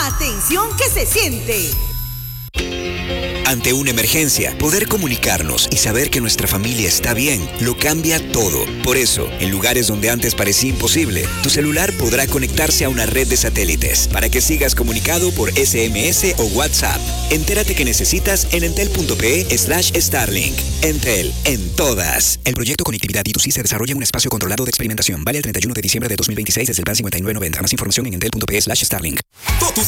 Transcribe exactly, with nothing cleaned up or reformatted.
Atención que se siente. Ante una emergencia, poder comunicarnos y saber que nuestra familia está bien lo cambia todo. Por eso, en lugares donde antes parecía imposible, tu celular podrá conectarse a una red de satélites para que sigas comunicado por ese eme ese o WhatsApp. Entérate que necesitas en entel.pe slash Starlink. Entel, en todas. El proyecto Conectividad D dos C se desarrolla en un espacio controlado de experimentación. Vale el treinta y uno de diciembre de dos mil veintiséis desde el plan cincuenta y nueve noventa. Más información en entel.pe slash Starlink.